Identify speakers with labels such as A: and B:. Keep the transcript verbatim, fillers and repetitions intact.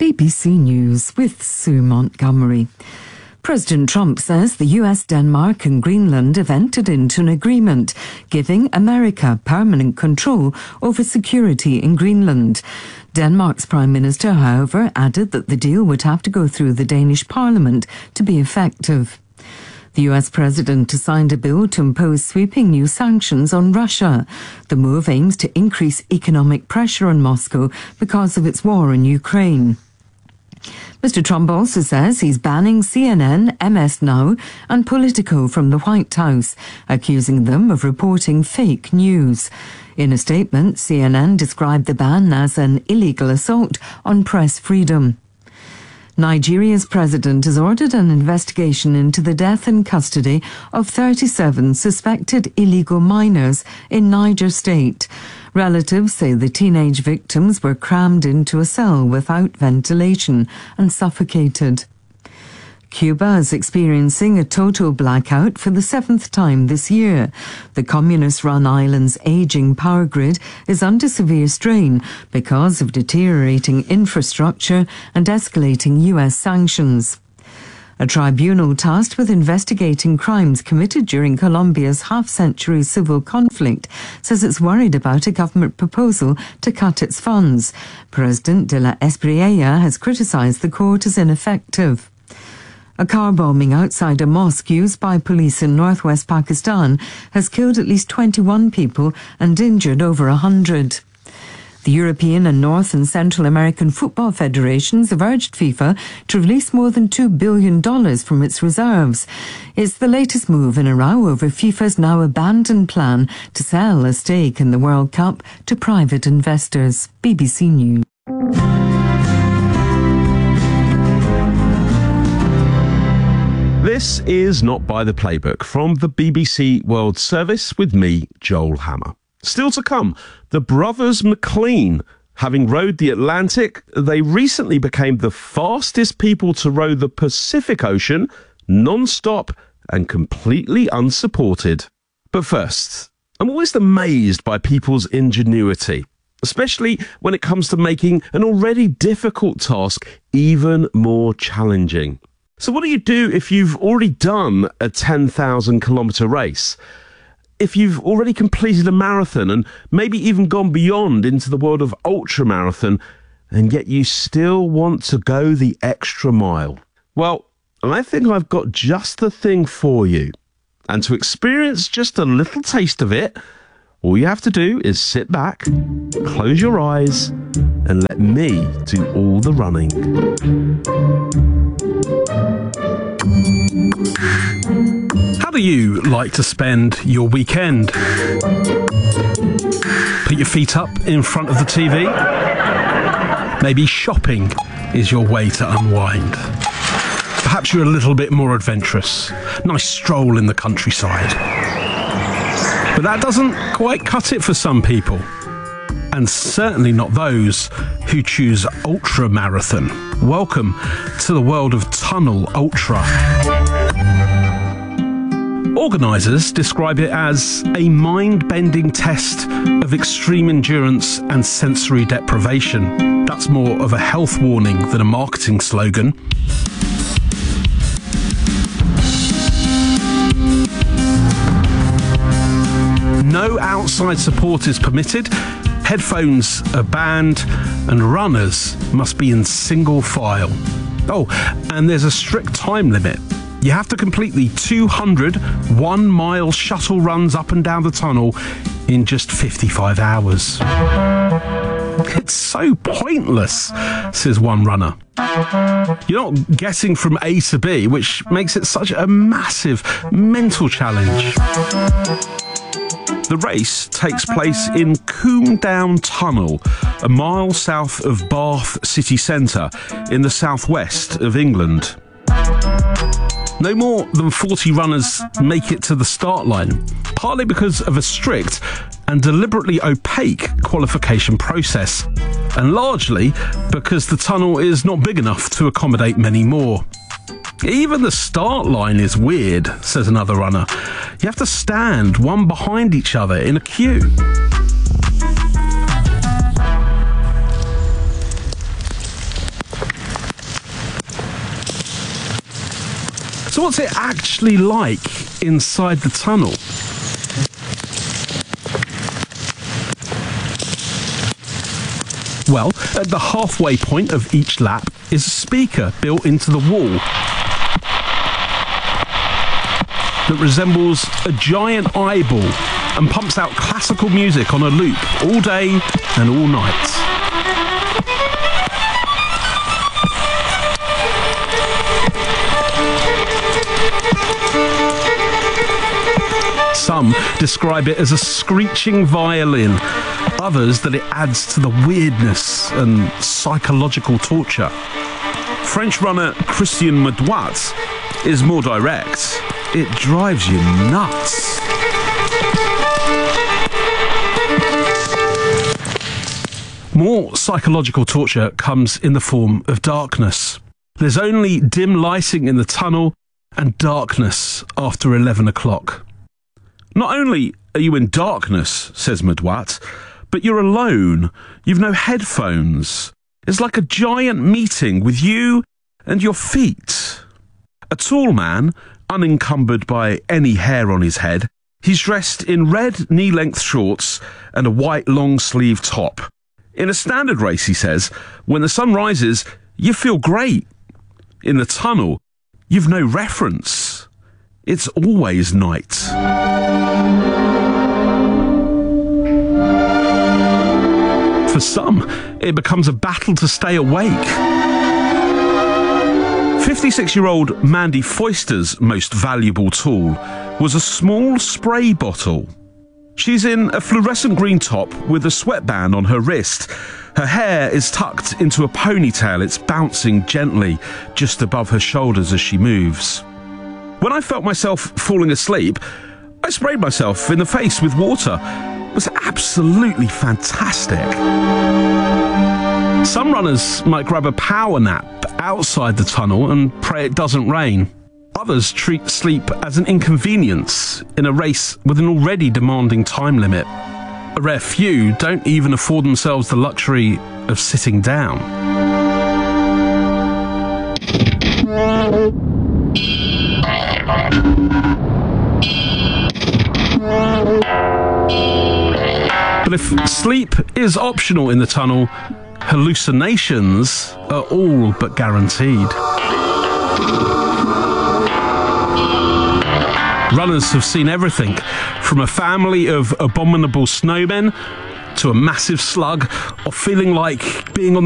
A: B B C News with Sue Montgomery. President Trump says the U S, Denmark and Greenland have entered into an agreement giving America permanent control over security in Greenland. Denmark's Prime Minister, however, added that the deal would have to go through the Danish Parliament to be effective. The U S President has signed a bill to impose sweeping new sanctions on Russia. The move aims to increase economic pressure on Moscow because of its war in Ukraine. Mister Trump also says he's banning C N N, M S Now and Politico from the White House, accusing them of reporting fake news. In a statement, C N N described the ban as an illegal assault on press freedom. Nigeria's president has ordered an investigation into the death in custody of thirty-seven suspected illegal minors in Niger State. Relatives say the teenage victims were crammed into a cell without ventilation and suffocated. Cuba is experiencing a total blackout for the seventh time this year. The communist-run island's aging power grid is under severe strain because of deteriorating infrastructure and escalating U S sanctions. A tribunal tasked with investigating crimes committed during Colombia's half-century civil conflict says it's worried about a government proposal to cut its funds. President de la Espriella has criticized the court as ineffective. A car bombing outside a mosque used by police in northwest Pakistan has killed at least twenty-one people and injured over one hundred. The European and North and Central American football federations have urged FIFA to release more than two billion dollars from its reserves. It's the latest move in a row over FIFA's now abandoned plan to sell a stake in the World Cup to private investors. B B C News.
B: This is Not By the Playbook from the B B C World Service with me, Joel Hammer. Still to come, the brothers McLean. Having rowed the Atlantic, they recently became the fastest people to row the Pacific Ocean, non-stop and completely unsupported. But first, I'm always amazed by people's ingenuity, especially when it comes to making an already difficult task even more challenging. So what do you do if you've already done a ten thousand kilometre race? If you've already completed a marathon and maybe even gone beyond into the world of ultramarathon, and yet you still want to go the extra mile? Well, I think I've got just the thing for you. And to experience just a little taste of it, all you have to do is sit back, close your eyes, and let me do all the running.
C: How do you like to spend your weekend? Put your feet up in front of the T V? Maybe shopping is your way to unwind. Perhaps you're a little bit more adventurous. Nice stroll in the countryside. But that doesn't quite cut it for some people. And certainly not those who choose ultra marathon. Welcome to the world of Tunnel Ultra. Organisers describe it as a mind-bending test of extreme endurance and sensory deprivation. That's more of a health warning than a marketing slogan. No outside support is permitted. Headphones are banned and runners must be in single file. Oh, and there's a strict time limit. You have to complete the two hundred one-mile shuttle runs up and down the tunnel in just fifty-five hours. It's so pointless, says one runner. You're not getting from A to B, which makes it such a massive mental challenge. The race takes place in Combe Down Tunnel, a mile south of Bath city centre in the southwest of England. No more than forty runners make it to the start line, partly because of a strict and deliberately opaque qualification process, and largely because the tunnel is not big enough to accommodate many more. Even the start line is weird, says another runner. You have to stand one behind each other in a queue. So what's it actually like inside the tunnel? Well, at the halfway point of each lap is a speaker built into the wall that resembles a giant eyeball and pumps out classical music on a loop all day and all night. Some describe it as a screeching violin, others that it adds to the weirdness and psychological torture. French runner Christian Medouat is more direct. It drives you nuts. More psychological torture comes in the form of darkness. There's only dim lighting in the tunnel and darkness after eleven o'clock. Not only are you in darkness, says Medouat, but you're alone. You've no headphones. It's like a giant meeting with you and your feet. A tall man, unencumbered by any hair on his head, he's dressed in red knee-length shorts and a white long-sleeve top. In a standard race, he says, when the sun rises, you feel great. In the tunnel, you've no reference. It's always night. For some, it becomes a battle to stay awake. fifty-six-year-old Mandy Foister's most valuable tool was a small spray bottle. She's in a fluorescent green top with a sweatband on her wrist. Her hair is tucked into a ponytail. It's bouncing gently just above her shoulders as she moves. When I felt myself falling asleep, I sprayed myself in the face with water. It was absolutely fantastic. Some runners might grab a power nap outside the tunnel and pray it doesn't rain. Others treat sleep as an inconvenience in a race with an already demanding time limit. A rare few don't even afford themselves the luxury of sitting down. But if sleep is optional in the tunnel, hallucinations are all but guaranteed. Runners have seen everything, from a family of abominable snowmen to a massive slug, or feeling like being on